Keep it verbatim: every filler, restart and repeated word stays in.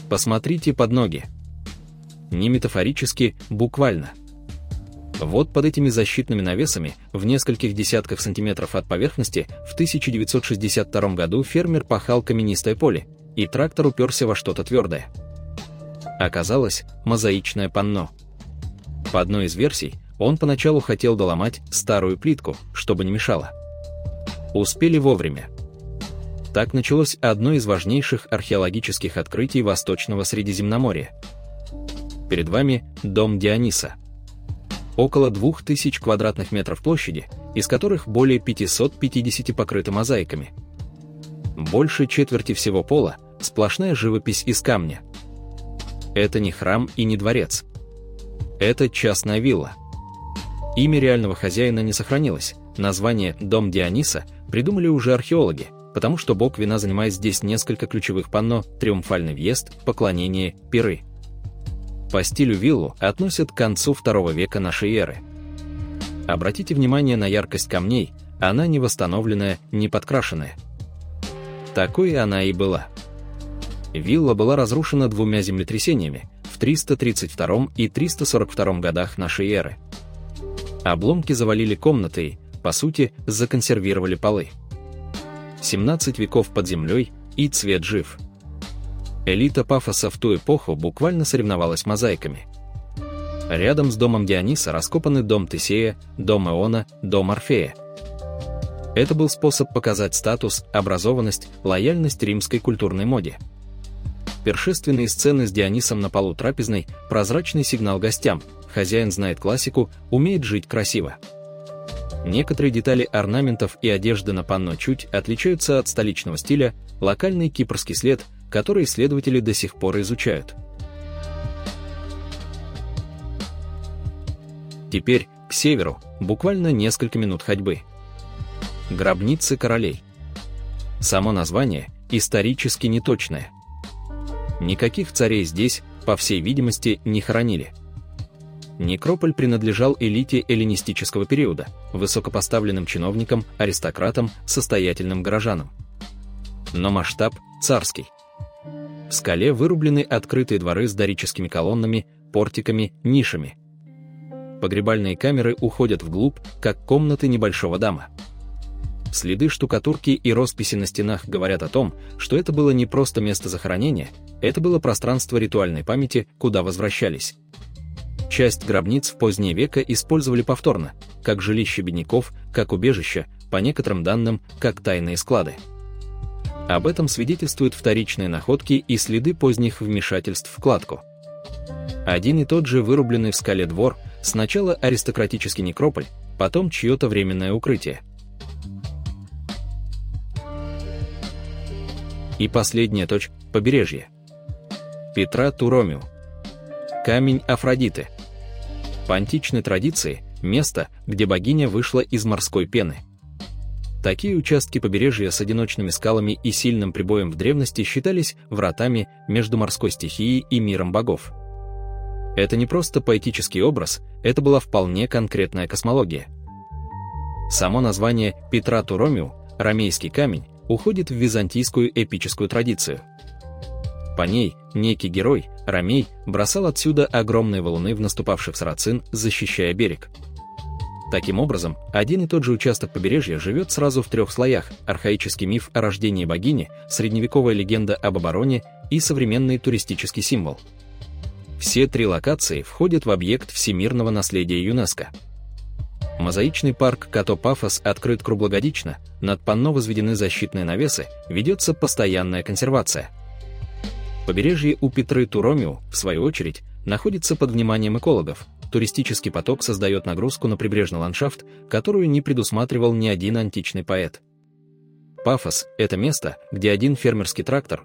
Посмотрите под ноги. Не метафорически, буквально. Вот под этими защитными навесами, в нескольких десятках сантиметров от поверхности, в тысяча девятьсот шестьдесят втором году фермер пахал каменистое поле, и трактор уперся во что-то твердое. Оказалось, мозаичное панно. По одной из версий, он поначалу хотел доломать старую плитку, чтобы не мешало. Успели вовремя. Так началось одно из важнейших археологических открытий Восточного Средиземноморья. Перед вами дом Диониса. Около двух тысяч квадратных метров площади, из которых более пятисот пятидесяти покрыты мозаиками. Больше четверти всего пола – сплошная живопись из камня. Это не храм и не дворец. Это частная вилла. Имя реального хозяина не сохранилось. Название «Дом Диониса» придумали уже археологи, потому что бог вина занимает здесь несколько ключевых панно: триумфальный въезд, поклонение, пиры. По стилю виллу относят к концу второго века нашей эры. Обратите внимание на яркость камней, она не восстановленная, не подкрашенная. Такой она и была. Вилла была разрушена двумя землетрясениями в триста тридцать втором и триста сорок втором годах нашей эры. Обломки завалили комнаты и, по сути, законсервировали полы. семнадцать веков под землей, и цвет жив. Элита Пафоса в ту эпоху буквально соревновалась мозаиками. Рядом с домом Диониса раскопаны дом Тесея, дом Иона, дом Орфея. Это был способ показать статус, образованность, лояльность римской культурной моде. Пиршественные сцены с Дионисом на полу трапезной – прозрачный сигнал гостям: хозяин знает классику, умеет жить красиво. Некоторые детали орнаментов и одежды на панно чуть отличаются от столичного стиля, локальный кипрский след, который исследователи до сих пор изучают. Теперь к северу, буквально несколько минут ходьбы. Гробницы королей. Само название исторически неточное. Никаких царей здесь, по всей видимости, не хоронили. Некрополь принадлежал элите эллинистического периода, высокопоставленным чиновникам, аристократам, состоятельным горожанам. Но масштаб царский. В скале вырублены открытые дворы с дорическими колоннами, портиками, нишами. Погребальные камеры уходят вглубь, как комнаты небольшого дома. Следы штукатурки и росписи на стенах говорят о том, что это было не просто место захоронения, это было пространство ритуальной памяти, куда возвращались. Часть гробниц в поздние века использовали повторно, как жилище бедняков, как убежище, по некоторым данным, как тайные склады. Об этом свидетельствуют вторичные находки и следы поздних вмешательств в кладку. Один и тот же вырубленный в скале двор, сначала аристократический некрополь, потом чье-то временное укрытие. И последняя точка – побережье. Петра Туромиу. Камень Афродиты. По античной традиции – место, где богиня вышла из морской пены. Такие участки побережья с одиночными скалами и сильным прибоем в древности считались вратами между морской стихией и миром богов. Это не просто поэтический образ, это была вполне конкретная космология. Само название Петра Туромиу, ромейский камень, уходит в византийскую эпическую традицию. По ней некий герой, Ромей, бросал отсюда огромные валуны в наступавших сарацин, защищая берег. Таким образом, один и тот же участок побережья живет сразу в трех слоях: архаический миф о рождении богини, средневековая легенда об обороне и современный туристический символ. Все три локации входят в объект всемирного наследия ЮНЕСКО. Мозаичный парк Като-Пафос открыт круглогодично, над панно возведены защитные навесы, ведется постоянная консервация. Побережье у Петры Туромиу, в свою очередь, находится под вниманием экологов. Туристический поток создает нагрузку на прибрежный ландшафт, которую не предусматривал ни один античный поэт. Пафос – это место, где один фермерский трактор